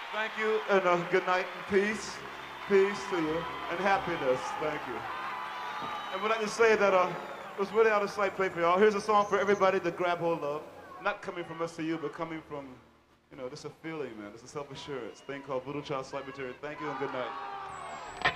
Thank you, and good night and peace. Peace to you, and happiness. Thank you. And we'd like to say that it was really out of sight play for y'all. Here's a song for everybody to grab hold of. Not coming from us to you, but coming from, just a feeling, man. It's a self-assurance thing called Voodoo Child Slight Material. Thank you and good night.